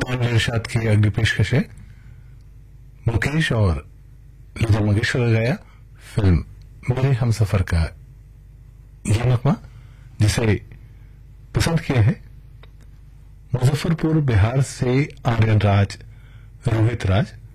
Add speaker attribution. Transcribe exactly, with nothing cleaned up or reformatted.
Speaker 1: और इरशाद की अगली पेशकश है मुकेश और लता मंगेशकर का गाया फिल्म मेरे हमसफर का यह नगमा, जिसे पसंद किया है मुजफ्फरपुर बिहार से आर्यन राज, रोहित राज